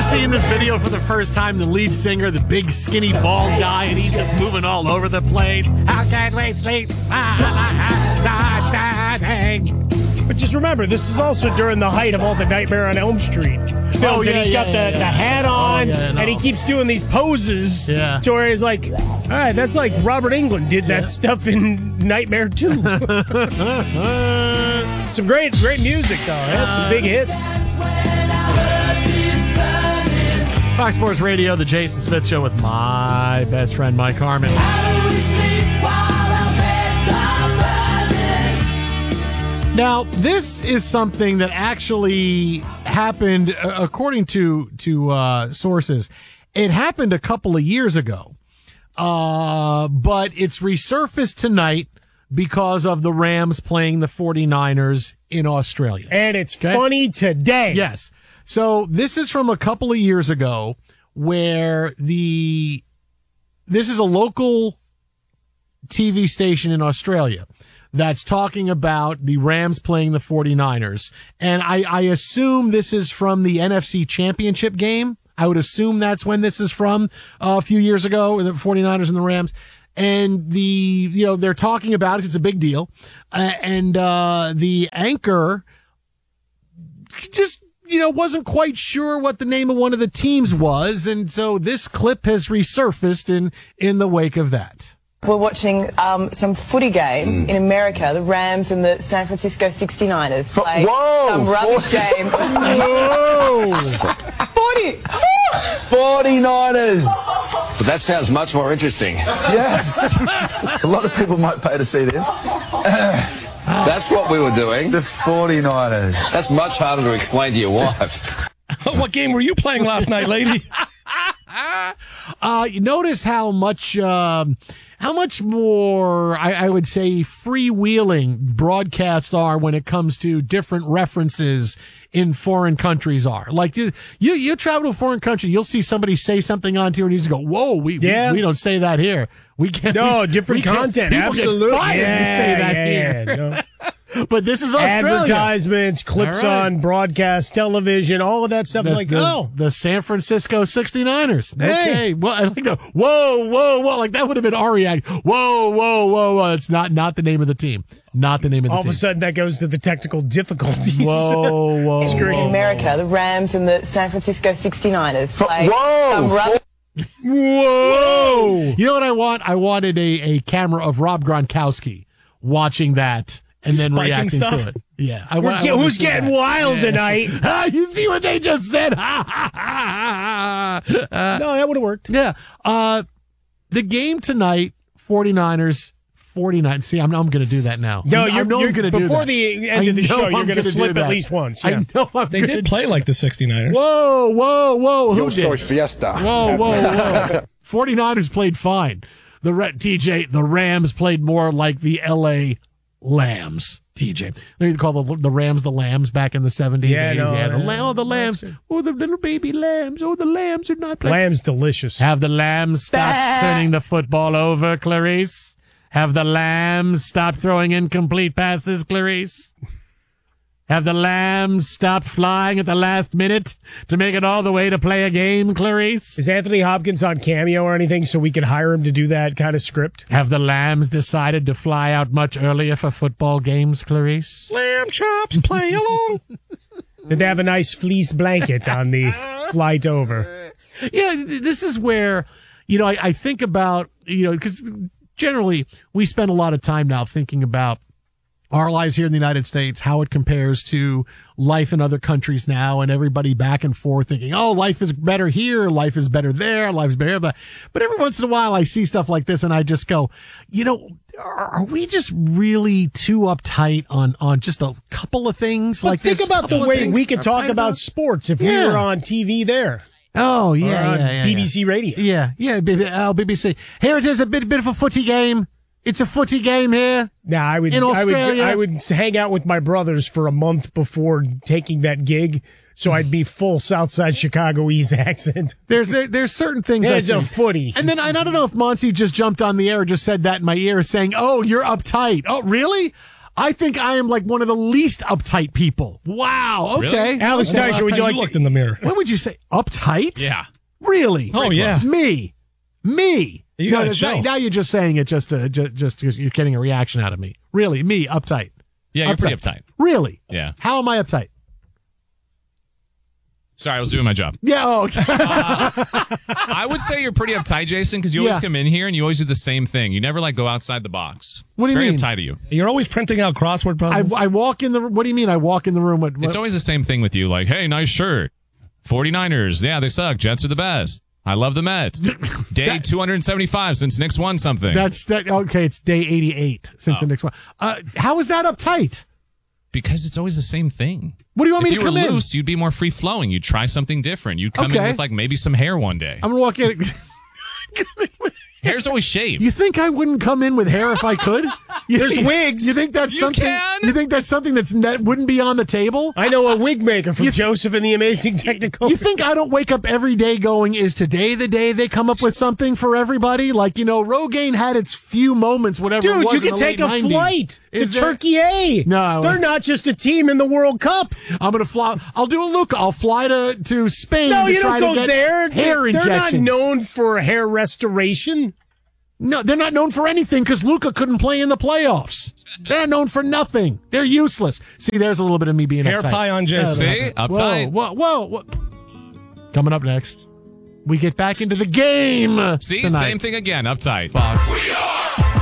seeing this video for the first time? The lead singer, the big skinny bald guy, and he's just moving all over the place. How can we sleep? But just remember, this is also during the height of all the Nightmare on Elm Street films. And he's got the hat on, and he keeps doing these poses to where he's like, all right, that's like Robert Englund did that stuff in Nightmare 2. Some great music, though. Had some big hits. Fox Sports Radio, the Jason Smith Show with my best friend, Mike Harmon. Now, this is something that actually happened, according to sources. It happened a couple of years ago, but it's resurfaced tonight because of the Rams playing the 49ers in Australia. And it's funny today. Yes. So this is from a couple of years ago where this is a local TV station in Australia that's talking about the Rams playing the 49ers. And I assume this is from the NFC Championship game. I would assume that's when this is from a few years ago, the 49ers and the Rams. And they're talking about it. It's a big deal. And the anchor just, wasn't quite sure what the name of one of the teams was. And so this clip has resurfaced in the wake of that. We're watching some footy game in America. The Rams and the San Francisco 69ers play some rubbish game. Whoa! 49ers! But that sounds much more interesting. Yes. A lot of people might pay to see them. That's what we were doing. The 49ers. That's much harder to explain to your wife. What game were you playing last night, lady? You notice how much more, I would say, freewheeling broadcasts are when it comes to different references in foreign countries are. Like, you travel to a foreign country, you'll see somebody say something on TV and you just go, whoa, we don't say that here. We can't. No, different content. Absolutely. Say that here. No. But this is Australia. Advertisements, clips on broadcast television, all of that stuff is like, the San Francisco 69ers. Hey. Okay. Well, I like the whoa. Like that would have been our reaction. Whoa. It's not the name of the team. Not the name of the team. All of a sudden that goes to the technical difficulties. Whoa. In America, the Rams and the San Francisco 69ers play some rubbish. Whoa! You know what I want? I wanted a camera of Rob Gronkowski watching that and then Spiking reacting stuff? to it. Yeah. Who's getting wild tonight? You see what they just said? No, that would have worked. Yeah. The game tonight, 49ers. 49. See, I'm going to do that now. No, you're going to do that. Before the end of the show, you're going to slip at least once. Yeah. I know They did play like the 69ers. Whoa. Who Yo did? soy fiesta. Whoa. 49ers played fine. The Rams played more like the L.A. Lambs. TJ, they used to call the Rams the Lambs back in the 70s. Yeah, and 80s. the lambs. Oh, the little baby lambs. Oh, the lambs are not playing. Lamb's delicious. Have the lambs stop turning the football over, Clarice? Have the lambs stop throwing incomplete passes, Clarice? Have the lambs stopped flying at the last minute to make it all the way to play a game, Clarice? Is Anthony Hopkins on Cameo or anything so we could hire him to do that kind of script? Have the lambs decided to fly out much earlier for football games, Clarice? Lamb chops, play along. Did they have a nice fleece blanket on the flight over? Yeah, this is where, I think about, because generally we spend a lot of time now thinking about our lives here in the United States, how it compares to life in other countries now, and everybody back and forth thinking, oh, life is better here, life is better there, life is better. But every once in a while I see stuff like this and I just go, are we just really too uptight on just a couple of things? But think about the way we could talk about sports if we were on TV there. Oh, yeah. BBC Radio. Yeah, BBC. Here it is, a bit of a footy game. It's a footy game here. Nah, I would hang out with my brothers for a month before taking that gig, so I'd be full Southside Chicagoese accent. There's certain things. There's a footy. And then I don't know if Monty just jumped on the air or just said that in my ear saying, oh, you're uptight. Oh, really? I think I am like one of the least uptight people. Wow. Okay. Really? Alex Teicher, would you like you looked in the mirror? What would you say? Uptight? Yeah. Really? Oh, yeah. Me. You got to show. Now you're just saying it just you're getting a reaction out of me. Really? Me, uptight. Yeah, you're pretty uptight. Really? Yeah. How am I uptight? Sorry, I was doing my job. Yeah. Oh. I would say you're pretty uptight, Jason, because you always come in here and you always do the same thing. You never go outside the box. What do you mean? It's very uptight of you. You're always printing out crossword puzzles. I walk in the. What do you mean? I walk in the room. What? It's always the same thing with you. Like, hey, nice shirt. 49ers. Yeah, they suck. Jets are the best. I love the Mets. Day 275 since Knicks won something. Okay, it's day 88 since the Knicks won. How is that uptight? Because it's always the same thing. What do you want me to come in? If you were loose, you'd be more free flowing. You'd try something different. You'd come in with like maybe some hair one day. I'm gonna walk in. Hair's always shaved. You think I wouldn't come in with hair if I could? There's wigs. You think that's something? Can? You think that's something that wouldn't be on the table? I know a wig maker from Joseph and the Amazing Technicolor. You think I don't wake up every day going, is today the day they come up with something for everybody? Like, Rogaine had its few moments, whatever it was. Dude, you can take a flight to Turkey A. No. They're not just a team in the World Cup. I'm going to fly. I'll do a look. I'll fly to Spain. No, to you try don't to go get there. Hair injections. They're not known for hair restoration. No, they're not known for anything because Luka couldn't play in the playoffs. They're not known for nothing. They're useless. See, there's a little bit of me being hair uptight. pie on Jason. See? Uptight. Whoa. Coming up next, we get back into the game. See? Tonight. Same thing again. Uptight. We are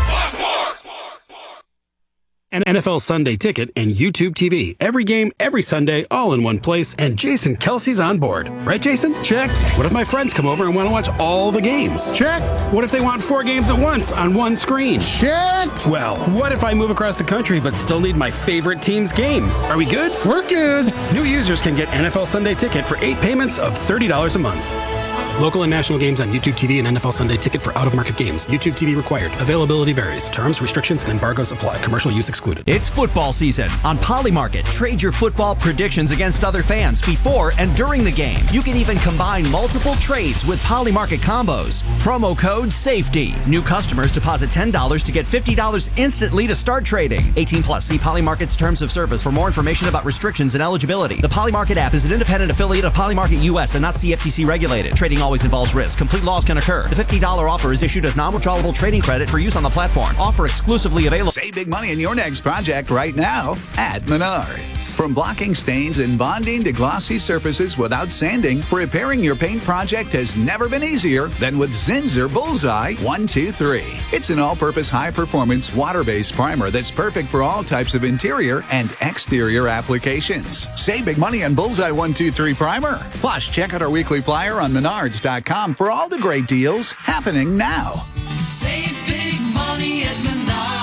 an NFL Sunday Ticket and YouTube TV. Every game, every Sunday, all in one place, and Jason Kelsey's on board. Right, Jason? Check. What if my friends come over and want to watch all the games? Check. What if they want 4 games at once on one screen? Check. Well, what if I move across the country but still need my favorite team's game? Are we good? We're good. New users can get NFL Sunday Ticket for 8 payments of $30 a month. Local and national games on YouTube TV and NFL Sunday Ticket for out-of-market games. YouTube TV required. Availability varies. Terms, restrictions, and embargoes apply. Commercial use excluded. It's football season. On Polymarket, trade your football predictions against other fans before and during the game. You can even combine multiple trades with Polymarket combos. Promo code SAFETY. New customers deposit $10 to get $50 instantly to start trading. 18 plus. See Polymarket's terms of service for more information about restrictions and eligibility. The Polymarket app is an independent affiliate of Polymarket US and not CFTC regulated. Trading always involves risk. Complete loss can occur. The $50 offer is issued as non-withdrawable trading credit for use on the platform. Offer exclusively available. Save big money in your next project right now at Menards. From blocking stains and bonding to glossy surfaces without sanding, preparing your paint project has never been easier than with Zinsser Bullseye 123. It's an all-purpose high-performance water-based primer that's perfect for all types of interior and exterior applications. Save big money on Bullseye 123 primer. Plus, check out our weekly flyer on Menards.com for all the great deals happening now. Save big money at Menards.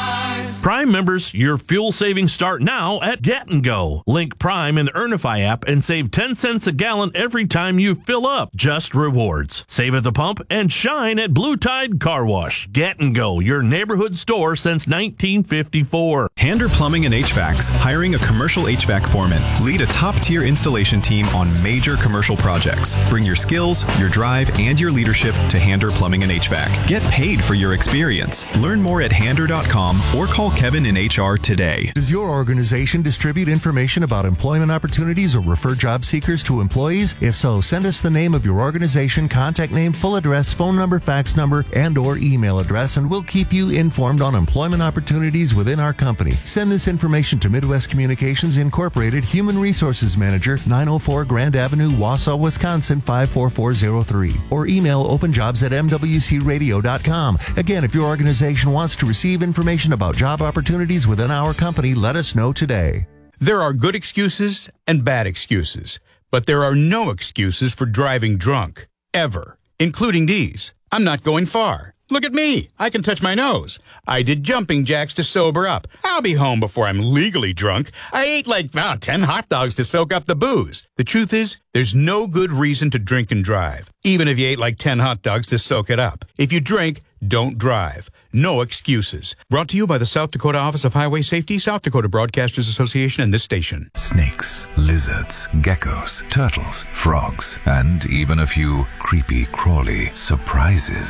Prime members, your fuel savings start now at Get & Go. Link Prime in the Earnify app and save 10 cents a gallon every time you fill up. Just rewards. Save at the pump and shine at Blue Tide Car Wash. Get & Go, your neighborhood store since 1954. Hander Plumbing and HVACs, hiring a commercial HVAC foreman. Lead a top-tier installation team on major commercial projects. Bring your skills, your drive, and your leadership to Hander Plumbing and HVAC. Get paid for your experience. Learn more at hander.com or call Kevin in HR today. Does your organization distribute information about employment opportunities or refer job seekers to employees? If so, send us the name of your organization, contact name, full address, phone number, fax number, and or email address, and we'll keep you informed on employment opportunities within our company. Send this information to Midwest Communications Incorporated, Human Resources Manager, 904 Grand Avenue, Wausau, Wisconsin, 54403, or email openjobs@mwcradio.com. Again, if your organization wants to receive information about job opportunities within our company, let us know today. There are good excuses and bad excuses, but there are no excuses for driving drunk, ever, including these. I'm not going far. Look at me. I can touch my nose. I did jumping jacks to sober up. I'll be home before I'm legally drunk. I ate 10 hot dogs to soak up the booze. The truth is, there's no good reason to drink and drive, even if you ate 10 hot dogs to soak it up. If you drink, don't drive. No excuses. Brought to you by the South Dakota Office of Highway Safety, South Dakota Broadcasters Association, and this station. Snakes, lizards, geckos, turtles, frogs, and even a few creepy, crawly surprises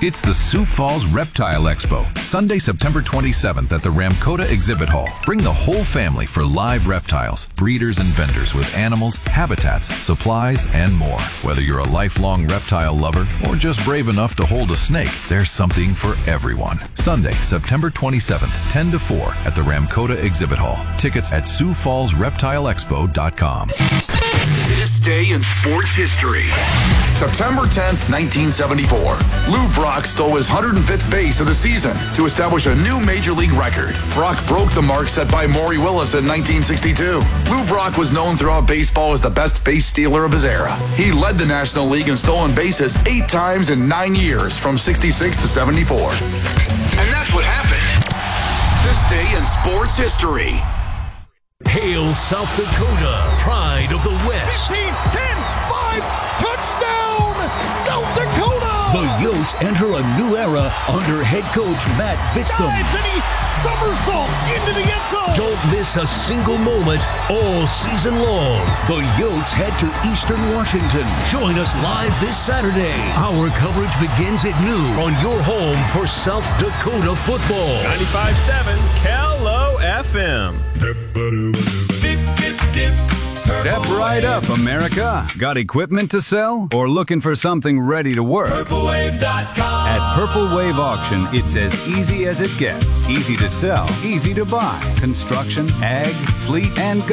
It's the Sioux Falls Reptile Expo, Sunday, September 27th at the Ramkota Exhibit Hall. Bring the whole family for live reptiles, breeders and vendors with animals, habitats, supplies, and more. Whether you're a lifelong reptile lover or just brave enough to hold a snake, there's something for everyone. Sunday, September 27th, 10 to 4 at the Ramkota Exhibit Hall. Tickets at SiouxFallsReptileExpo.com. This day in sports history. September 10th, 1974. Lou Brock stole his 105th base of the season to establish a new major league record. Brock broke the mark set by Maury Willis in 1962. Lou Brock was known throughout baseball as the best base stealer of his era. He led the National League in stolen bases 8 times in 9 years, from 66 to 74. And that's what happened. This day in sports history. Hail South Dakota, pride of the West. 15, 10, 5, touchdown, South Dakota! The Yotes enter a new era under head coach Matt Vitztham. Dives and he somersaults into the end zone. Don't miss a single moment all season long. The Yotes head to Eastern Washington. Join us live this Saturday. Our coverage begins at noon on your home for South Dakota football. 95.7 Cal-O FM. Step right up, America. Got equipment to sell or looking for something ready to work? PurpleWave.com. At Purple Wave Auction, it's as easy as it gets. Easy to sell, easy to buy. Construction, ag, fleet, and